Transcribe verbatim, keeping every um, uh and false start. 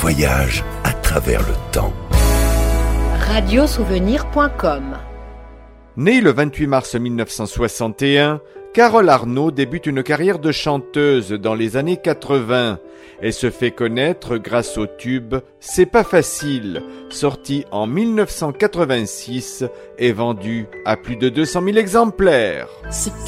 voyage à travers le temps. radiosouvenir point com. Née le vingt-huit mars mille neuf cent soixante et un, Carole Arnaud débute une carrière de chanteuse dans les années quatre-vingts. Elle se fait connaître grâce au tube « C'est pas facile », sorti en mille neuf cent quatre-vingt-six et vendu à plus de deux cent mille exemplaires.